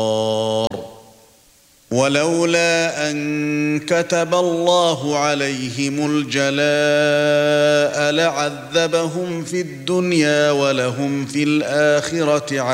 ولولا أن كتب الله عليهم الجلاء لعذبهم في الدنيا ولهم في الآخرة